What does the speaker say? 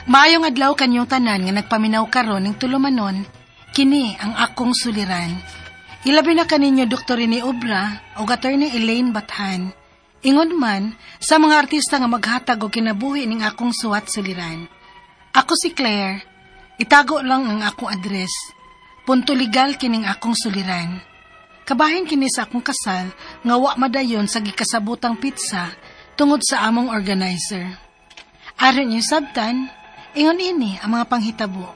Maayong adlaw kanyong tanan nga nagpaminaw karon ning tulumanon, kini ang akong suliran. Ilabi na kaninyo Dr. Rene Obra o Attorney Elaine Bathan. Ingon man sa mga artista nga maghatag og kinabuhi ning akong suwat suliran. Ako si Claire, itago lang ang akong address. Punto legal kining akong suliran. Kabahin kini sa akong kasal nga wa madayon sa gikasabutang pizza tungod sa among organizer. Aron yung sabtan, ingon ini ang mga panghitabo.